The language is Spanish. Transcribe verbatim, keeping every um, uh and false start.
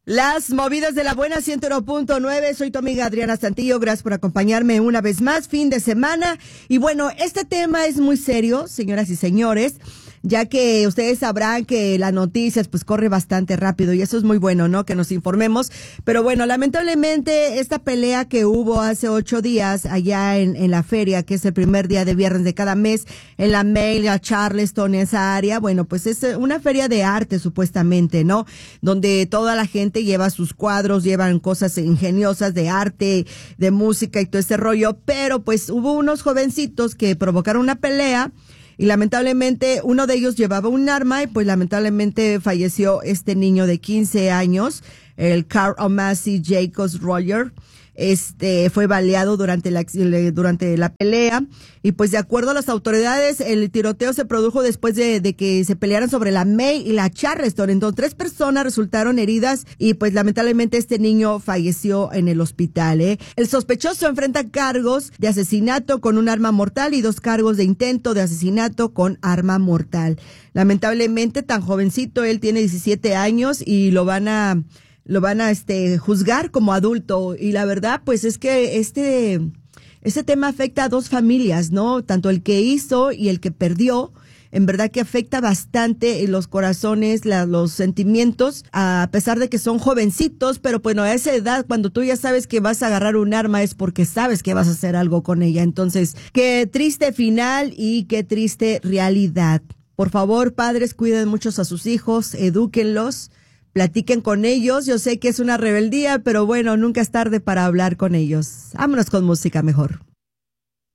Las movidas de la buena ciento uno punto nueve, soy tu amiga Adriana Santillo, gracias por acompañarme una vez más, fin de semana. Y bueno, este tema es muy serio, señoras y señores, ya que ustedes sabrán que las noticias pues corre bastante rápido y eso es muy bueno, ¿no? Que nos informemos. Pero bueno, lamentablemente esta pelea que hubo hace ocho días allá en, en la feria, que es el primer día de viernes de cada mes, en la Mail, a Charleston, esa área, bueno, pues es una feria de arte supuestamente, ¿no? Donde toda la gente lleva sus cuadros, llevan cosas ingeniosas de arte, de música y todo ese rollo, pero pues hubo unos jovencitos que provocaron una pelea. Y lamentablemente uno de ellos llevaba un arma y pues lamentablemente falleció este niño de quince años, el Carl O'Massey Jacobs Roger. Este fue baleado durante la durante la pelea y pues de acuerdo a las autoridades el tiroteo se produjo después de, de que se pelearan sobre la May y la Charleston. Entonces tres personas resultaron heridas y pues lamentablemente este niño falleció en el hospital. ¿eh? El sospechoso enfrenta cargos de asesinato con un arma mortal y dos cargos de intento de asesinato con arma mortal. Lamentablemente tan jovencito, él tiene diecisiete años y lo van a lo van a este juzgar como adulto y la verdad pues es que este este tema afecta a dos familias, ¿no? Tanto el que hizo y el que perdió. En verdad que afecta bastante los corazones, la, los sentimientos, a pesar de que son jovencitos, pero bueno, a esa edad, cuando tú ya sabes que vas a agarrar un arma es porque sabes que vas a hacer algo con ella. Entonces, qué triste final y qué triste realidad. Por favor, padres, cuiden mucho a sus hijos, edúquenlos. Platiquen con ellos, yo sé que es una rebeldía, pero bueno, nunca es tarde para hablar con ellos. Vámonos con música mejor.